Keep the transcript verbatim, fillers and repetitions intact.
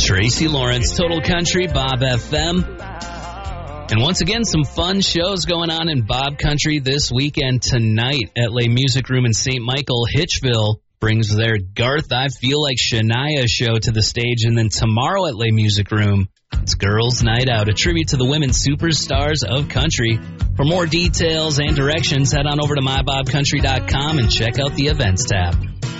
Tracy Lawrence, Total Country, Bob F M. And once again, some fun shows going on in Bob Country this weekend. Tonight at Les Music Room in Saint Michael, Hitchville brings their Garth I Feel Like Shania show to the stage. And then tomorrow at Les Music Room, it's Girls Night Out, a tribute to the women superstars of country. For more details and directions, head on over to my bob country dot com and check out the events tab.